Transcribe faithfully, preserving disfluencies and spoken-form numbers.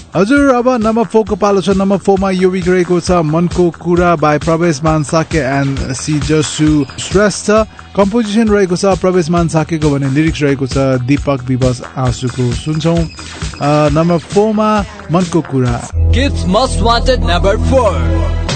हजुर अब number four को पालो छ। नम्बर फोर मा यो विक रहेको छ मनको कुरा बाई प्रवेश मान साके एन्ड सिजसु श्रेष्ठ। कम्पोजिसन रहेको छ प्रवेश मान साकेको भने लिरिक्स रहेको छ दीपक विवश आँसुको। सुन्छौँ नम्बर फोर मा मनको कुरा। Kids Most Wanted number four.